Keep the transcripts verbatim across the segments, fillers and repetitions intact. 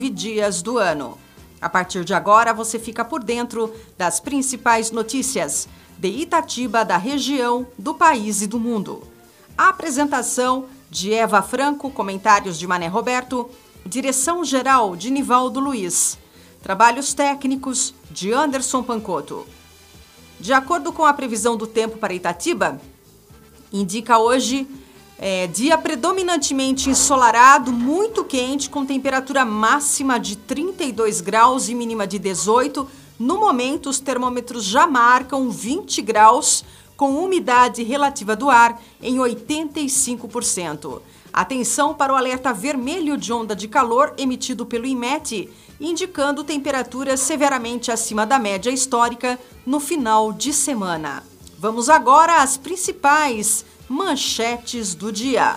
dias do ano. A partir de agora, você fica por dentro das principais notícias de Itatiba, da região, do país e do mundo. A apresentação de Eva Franco, comentários de Mané Roberto, direção-geral de Nivaldo Luiz, trabalhos técnicos de Anderson Pancotto. De acordo com a previsão do tempo para Itatiba, indica hoje é, dia predominantemente ensolarado, muito quente, com temperatura máxima de trinta e dois graus e mínima de dezoito. No momento, os termômetros já marcam vinte graus, com umidade relativa do ar em oitenta e cinco por cento. Atenção para o alerta vermelho de onda de calor emitido pelo IMET, indicando temperaturas severamente acima da média histórica no final de semana. Vamos agora às principais manchetes do dia.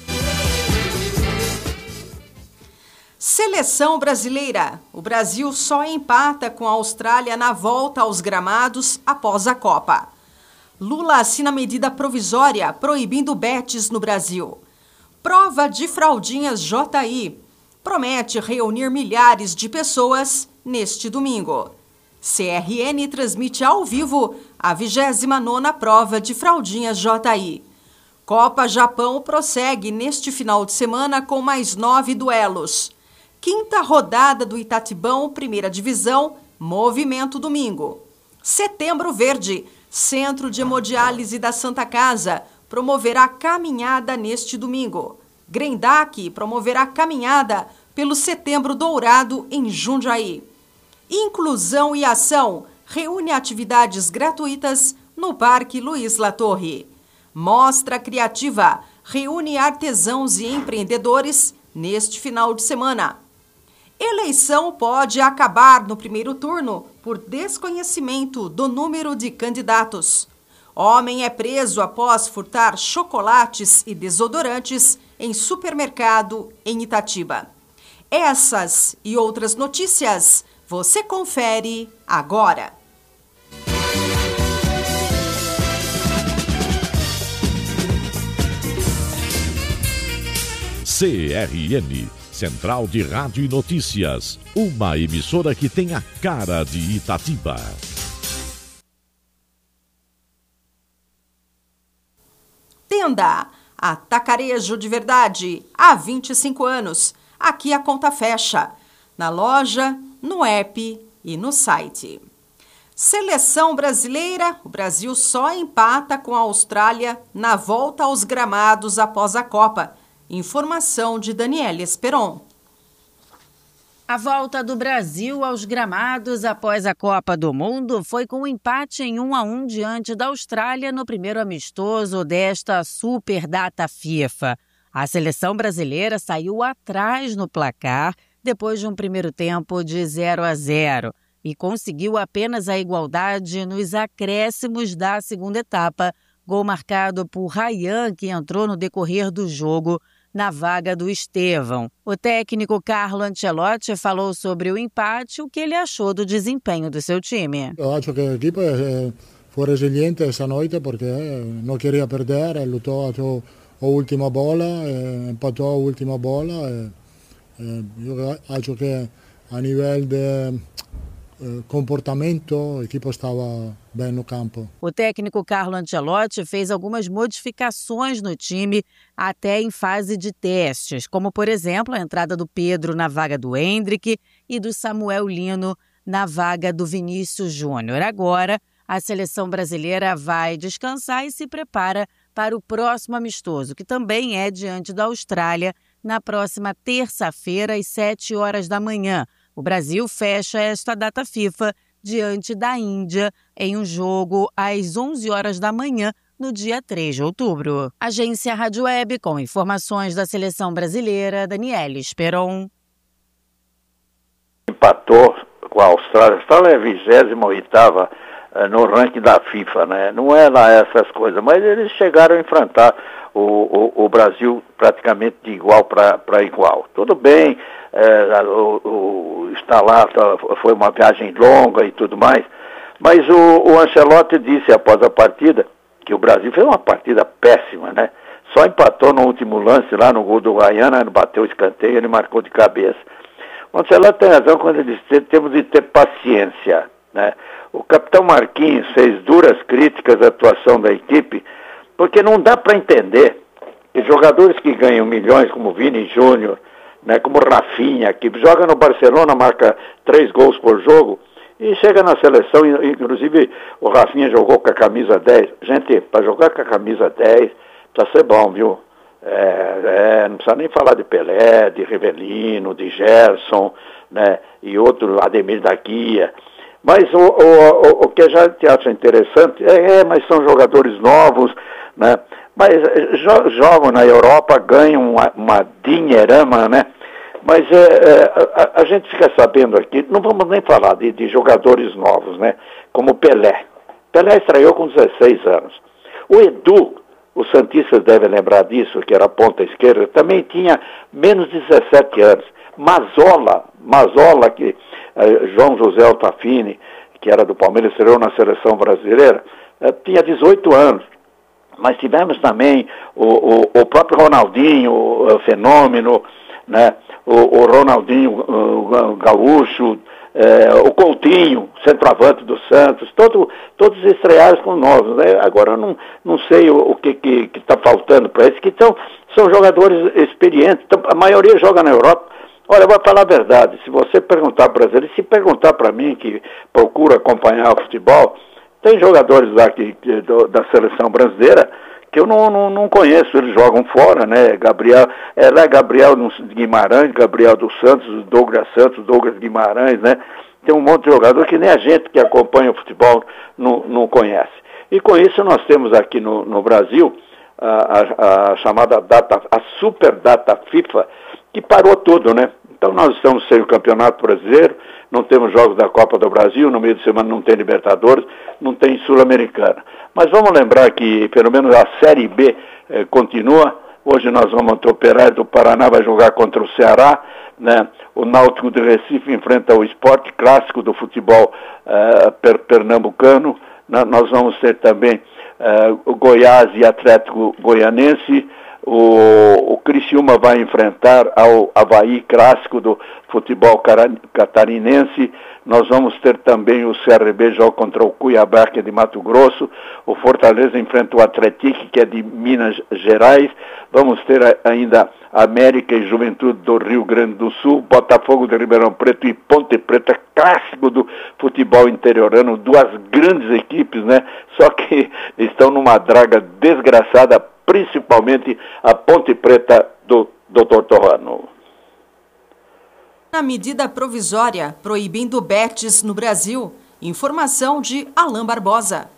Seleção brasileira. O Brasil só empata com a Austrália na volta aos gramados após a Copa. Lula assina medida provisória proibindo betes no Brasil. Prova de fraldinhas J I promete reunir milhares de pessoas neste domingo. C R N transmite ao vivo a vigésima nona prova de fraldinhas J I. Copa Japão prossegue neste final de semana com mais nove duelos. Quinta rodada do Itatibão, primeira divisão, movimento domingo. Setembro Verde, Centro de Hemodiálise da Santa Casa, promoverá caminhada neste domingo. Grendac promoverá caminhada pelo Setembro Dourado em Jundiaí. Inclusão e Ação reúne atividades gratuitas no Parque Luiz Latorre. Mostra Criativa reúne artesãos e empreendedores neste final de semana. Eleição pode acabar no primeiro turno por desconhecimento do número de candidatos. Homem é preso após furtar chocolates e desodorantes em supermercado em Itatiba. Essas e outras notícias você confere agora. C R N, Central de Rádio e Notícias, uma emissora que tem a cara de Itatiba. Tenda, atacarejo de verdade, há vinte e cinco anos. Aqui a conta fecha, na loja, no app e no site. Seleção brasileira, o Brasil só empata com a Austrália na volta aos gramados após a Copa. Informação de Daniela Esperon. A volta do Brasil aos gramados após a Copa do Mundo foi com um empate em um a um diante da Austrália no primeiro amistoso desta super data FIFA. A seleção brasileira saiu atrás no placar depois de um primeiro tempo de zero a zero e conseguiu apenas a igualdade nos acréscimos da segunda etapa, gol marcado por Ryan, que entrou no decorrer do jogo na vaga do Estevão. O técnico Carlo Ancelotti falou sobre o empate e o que ele achou do desempenho do seu time. Eu acho que a equipe foi resiliente essa noite porque não queria perder, lutou até a última bola, empatou a última bola. Eu acho que a nível de comportamento, a equipe estava bem no campo. O técnico Carlo Ancelotti fez algumas modificações no time até em fase de testes, como, por exemplo, a entrada do Pedro na vaga do Hendrick e do Samuel Lino na vaga do Vinícius Júnior. Agora, a seleção brasileira vai descansar e se prepara para o próximo amistoso, que também é diante da Austrália, na próxima terça-feira, às sete horas da manhã. O Brasil fecha esta data FIFA diante da Índia em um jogo às onze horas da manhã, no dia três de outubro. Agência Rádio Web, com informações da seleção brasileira, Daniela Esperon. Empatou com a Austrália. A Austrália é a vigésima oitava no ranking da FIFA, né? Não é lá essas coisas, mas eles chegaram a enfrentar o, o, o Brasil praticamente de igual para igual. Tudo bem, é, o, o, está lá, foi uma viagem longa e tudo mais, mas o, o Ancelotti disse após a partida que o Brasil fez uma partida péssima, né? Só empatou no último lance lá no gol do Ryan, bateu o escanteio, ele marcou de cabeça. O Ancelotti tem razão quando ele diz que temos de ter paciência, né? O capitão Marquinhos fez duras críticas à atuação da equipe, porque não dá para entender que jogadores que ganham milhões, como Vini Júnior, né, como Rafinha, que joga no Barcelona, marca três gols por jogo, e chega na seleção, inclusive o Rafinha jogou com a camisa dez. Gente, para jogar com a camisa dez, precisa ser bom, viu? É, é, não precisa nem falar de Pelé, de Rivelino, de Gerson, né, e outro, Ademir da Guia. Mas o, o, o, o que a gente acha interessante é, é, mas são jogadores novos, né? Mas jo, jogam na Europa, ganham uma, uma dinheirama, né? Mas é, é, a, a gente fica sabendo aqui, não vamos nem falar de, de jogadores novos, né? Como Pelé. Pelé estreou com dezesseis anos. O Edu, os santistas devem lembrar disso, que era a ponta esquerda, também tinha menos de dezessete anos. Mazola, Mazola, que eh, João José Altafini, que era do Palmeiras, estreou na seleção brasileira, eh, tinha dezoito anos. Mas tivemos também o, o, o próprio Ronaldinho, o, o Fenômeno, né? o, o Ronaldinho o, o Gaúcho, eh, o Coutinho, centroavante do Santos, todo, todos estrearam com novos. Né? Agora eu não, não sei o, o que está faltando para eles, que são, são jogadores experientes, então, a maioria joga na Europa. Olha, eu vou falar a verdade, se você perguntar para eles, se perguntar para mim que procura acompanhar o futebol, tem jogadores lá que, que, do, da seleção brasileira que eu não, não, não conheço, eles jogam fora, né? Gabriel, é lá Gabriel Guimarães, Gabriel dos Santos, Douglas Santos, Douglas Guimarães, né? Tem um monte de jogador que nem a gente que acompanha o futebol não, não conhece. E com isso nós temos aqui no, no Brasil a, a, a chamada data, a super data FIFA, que parou tudo, né? Então nós estamos sem o Campeonato Brasileiro, não temos jogos da Copa do Brasil, no meio de semana não tem Libertadores, não tem Sul-Americana. Mas vamos lembrar que pelo menos a Série B eh, continua. Hoje nós vamos ter o Operário do Paraná, vai jogar contra o Ceará, né? O Náutico de Recife enfrenta o Sport Clássico do futebol eh, per pernambucano. Na, nós vamos ter também eh, o Goiás e Atlético Goianense. O, o Criciúma vai enfrentar ao Avaí Clássico do futebol catarinense. Nós vamos ter também o C R B joga contra o Cuiabá, que é de Mato Grosso. O Fortaleza enfrenta o Atlético, que é de Minas Gerais. Vamos ter ainda América e Juventude do Rio Grande do Sul, Botafogo de Ribeirão Preto e Ponte Preta, clássico do futebol interiorano, duas grandes equipes, né? Só que estão numa draga desgraçada, principalmente a Ponte Preta do doutor Torrano. Na medida provisória proibindo bets no Brasil, informação de Alain Barbosa.